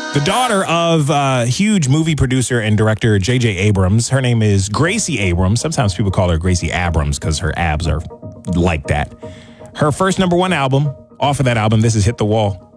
The daughter of huge movie producer and director J.J. Abrams. Her name is Gracie Abrams. Sometimes people call her Gracie Abrams because her abs are like that. Her first #1 album, off of that album, this is Hit the Wall.